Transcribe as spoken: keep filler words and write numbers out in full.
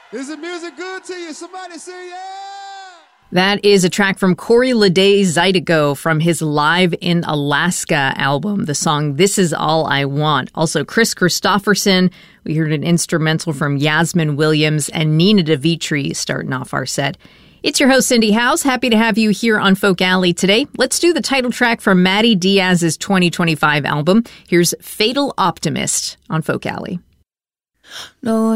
Is the music good to you? Somebody say yeah! That is a track from Corey Lede Zydeco from his Live in Alaska album, the song This Is All I Want. Also, Chris Christopherson. We heard an instrumental from Yasmin Williams and Nina DeVitri starting off our set. It's your host, Cindy House. Happy to have you here on Folk Alley today. Let's do the title track from Matty Diaz's twenty twenty-five album. Here's Fatal Optimist on Folk Alley. No